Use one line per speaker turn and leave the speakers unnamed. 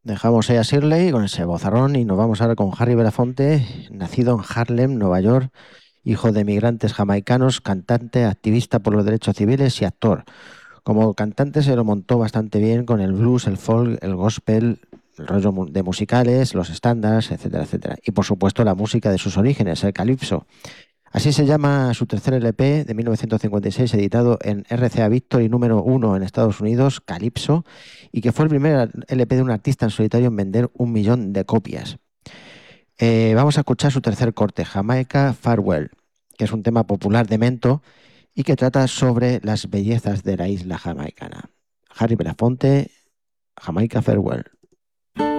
Dejamos ahí a Shirley con ese vozarrón y nos vamos ahora con Harry Belafonte, nacido en Harlem, Nueva York, hijo de migrantes jamaicanos, cantante, activista por los derechos civiles y actor. Como cantante se lo montó bastante bien con el blues, el folk, el gospel, el rollo de musicales, los estándares, etcétera, etcétera. Y por supuesto la música de sus orígenes, el calipso. Así se llama su tercer LP de 1956, editado en RCA Victory número uno en Estados Unidos, Calypso, y que fue el primer LP de un artista en solitario en vender 1 millón de copias. Vamos a escuchar su tercer corte, Jamaica Farewell, que es un tema popular de Mento y que trata sobre las bellezas de la isla jamaicana. Harry Belafonte, Jamaica Farewell.